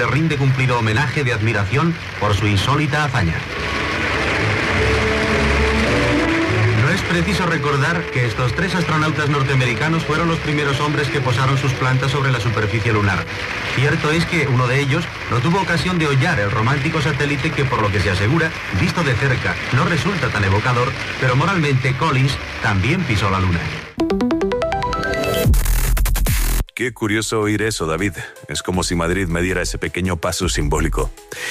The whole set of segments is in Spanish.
le rinde cumplido homenaje de admiración por su insólita hazaña. No es preciso recordar que estos 3 astronautas norteamericanos fueron los primeros hombres que posaron sus plantas sobre la superficie lunar. Cierto es que uno de ellos no tuvo ocasión de hollar el romántico satélite que, por lo que se asegura, visto de cerca, no resulta tan evocador, pero moralmente Collins también pisó la luna. Qué curioso oír eso, David. Es como si Madrid me diera ese pequeño paso simbólico.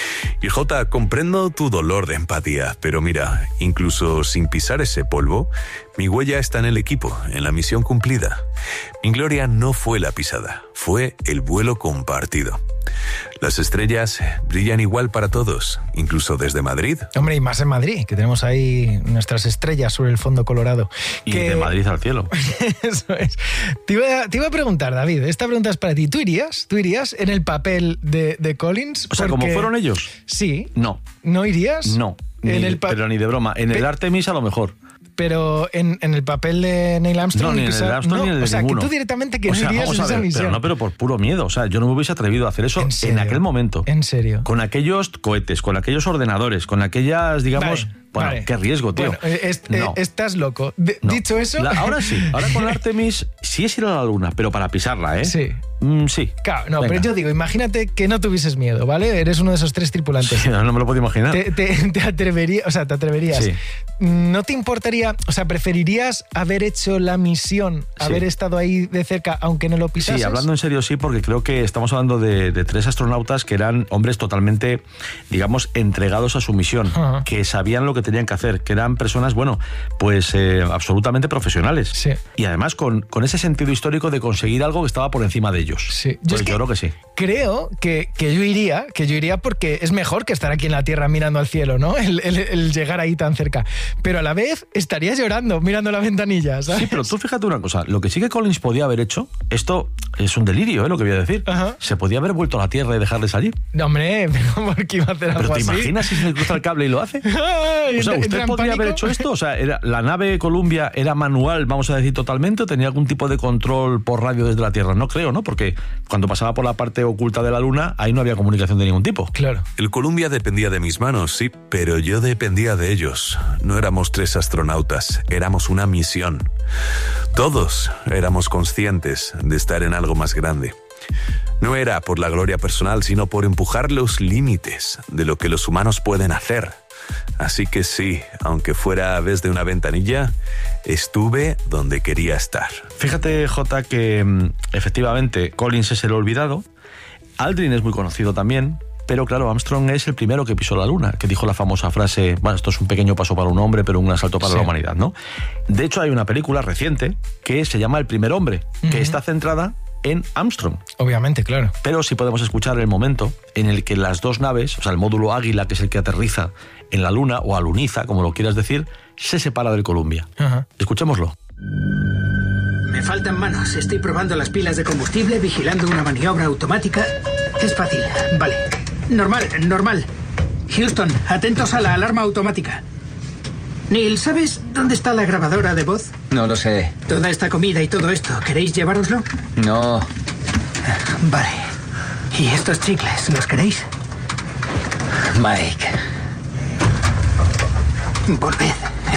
Y Jota, comprendo tu dolor de empatía, pero mira, incluso sin pisar ese polvo, mi huella está en el equipo, en la misión cumplida. Mi gloria no fue la pisada, fue el vuelo compartido. Las estrellas brillan igual para todos, incluso desde Madrid. Hombre, y más en Madrid, que tenemos ahí nuestras estrellas sobre el fondo colorado. Y de Madrid al cielo. Eso es. Te iba a preguntar, David, esta pregunta es para ti. ¿Tú irías en el papel de Collins? O sea, ¿como fueron ellos? Sí. No. ¿No irías? No, pero ni de broma. En el Artemis a lo mejor. Pero en el papel de Neil Armstrong... No, ni en el Armstrong ni en el de ninguno. O sea, que tú directamente que no irías en esa misión. Pero por puro miedo. O sea, yo no me hubiese atrevido a hacer eso en aquel momento. ¿En serio? Con aquellos cohetes, con aquellos ordenadores, con aquellas, digamos... Vale. Qué riesgo, tío. Bueno, estás loco. Dicho eso... Ahora sí. Ahora con Artemis sí es ir a la luna, pero para pisarla, ¿eh? Sí. Sí. Claro, no, pero yo digo, imagínate que no tuvieses miedo, ¿vale? Eres uno de esos 3 tripulantes. Sí, no me lo puedo imaginar. Te atreverías. Sí. ¿No te importaría, o sea, preferirías haber hecho la misión, haber estado ahí de cerca, aunque no lo pisases? Sí, hablando en serio, sí, porque creo que estamos hablando de 3 astronautas que eran hombres totalmente, digamos, entregados a su misión, que sabían lo que tenían que hacer, que eran personas, bueno, pues absolutamente profesionales. Sí. Y además con ese sentido histórico de conseguir algo que estaba por encima de ellos. Sí. Pues yo creo que sí. Creo que yo iría porque es mejor que estar aquí en la Tierra mirando al cielo, ¿no? El llegar ahí tan cerca. Pero a la vez estarías llorando mirando la ventanilla, ¿sabes? Sí, pero tú fíjate una cosa, lo que sí que Collins podía haber hecho, esto es un delirio, lo que voy a decir. Ajá. Se podía haber vuelto a la Tierra y dejarles allí. No, hombre, pero ¿por qué iba a hacer algo así? ¿Pero te imaginas si se le cruza el cable y lo hace? O sea, ¿usted podría haber hecho esto? O sea, ¿la nave Columbia era manual, vamos a decir, totalmente, o tenía algún tipo de control por radio desde la Tierra? No creo, ¿no? Porque cuando pasaba por la parte oculta de la Luna, ahí no había comunicación de ningún tipo. Claro. El Columbia dependía de mis manos, sí, pero yo dependía de ellos. No éramos 3 astronautas, éramos una misión. Todos éramos conscientes de estar en algo más grande. No era por la gloria personal, sino por empujar los límites de lo que los humanos pueden hacer. Así que sí, aunque fuera desde una ventanilla, estuve donde quería estar. Fíjate, Jota, que efectivamente Collins es el olvidado. Aldrin es muy conocido también, pero claro, Armstrong es el primero que pisó la luna, que dijo la famosa frase, bueno, esto es un pequeño paso para un hombre, pero un asalto para la humanidad, ¿no? De hecho, hay una película reciente que se llama El primer hombre, que está centrada en Armstrong. Obviamente, claro. Pero sí podemos escuchar el momento en el que las 2 naves, o sea, el módulo Águila, que es el que aterriza en la luna, o aluniza, como lo quieras decir, se separa del Columbia. Ajá. Escuchémoslo. Me faltan manos. Estoy probando las pilas de combustible, vigilando una maniobra automática. Es fácil. Vale. Normal. Houston, atentos a la alarma automática. Neil, ¿sabes dónde está la grabadora de voz? No lo sé. Toda esta comida y todo esto, ¿queréis llevároslo? No. Vale. ¿Y estos chicles, los queréis? Mike. Volved.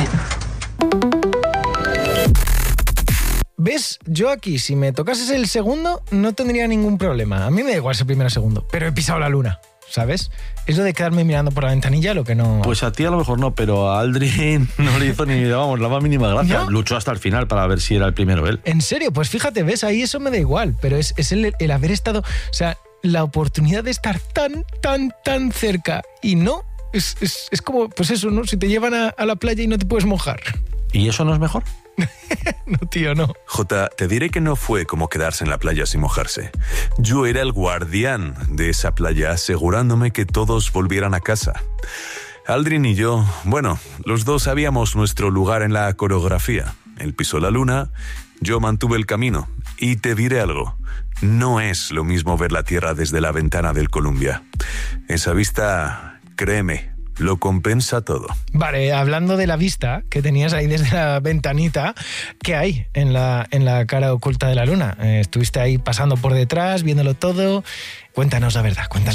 ¿Ves? Yo aquí, si me tocases el segundo, no tendría ningún problema. A mí me da igual ser primero o segundo, pero he pisado la luna, ¿sabes? Eso de quedarme mirando por la ventanilla, lo que no... Pues a ti a lo mejor no, pero a Aldrin no le hizo ni, vamos, la más mínima gracia. ¿No? Luchó hasta el final para ver si era el primero él. ¿En serio? Pues fíjate, ¿ves? Ahí eso me da igual, pero es el haber estado... O sea, la oportunidad de estar tan cerca y no... Es como, pues eso, ¿no? Si te llevan a la playa y no te puedes mojar. ¿Y eso no es mejor? No, tío, no. Jota, te diré que no fue como quedarse en la playa sin mojarse. Yo era el guardián de esa playa, asegurándome que todos volvieran a casa. Aldrin y yo, bueno, los dos sabíamos nuestro lugar en la coreografía. Él pisó la luna, yo mantuve el camino. Y te diré algo, no es lo mismo ver la Tierra desde la ventana del Columbia. Esa vista, créeme, lo compensa todo. Vale, hablando de la vista que tenías ahí desde la ventanita, ¿qué hay en la cara oculta de la luna? Estuviste ahí pasando por detrás, viéndolo todo. Cuéntanos la verdad, cuéntanos.